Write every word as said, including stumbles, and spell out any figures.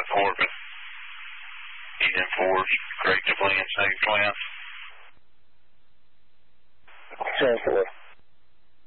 Corbin. He's in force, correct to plan, safe plan. ten four.